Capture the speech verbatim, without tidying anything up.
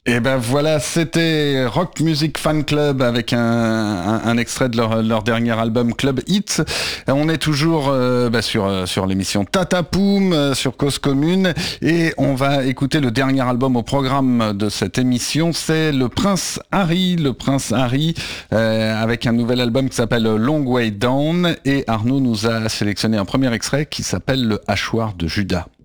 Et ben voilà, c'était Rock Music Fan Club avec un, un, un extrait de leur, leur dernier album Club Hits. On est toujours euh, bah, sur, sur l'émission Tatapoum, euh, sur Cause Commune, et on va écouter le dernier album au programme de cette émission. C'est le Prince Harry, le Prince Harry, euh, avec un nouvel album qui s'appelle Long Way Down, et Arnaud nous a sélectionné un premier extrait qui s'appelle Le Hachoir de Judas.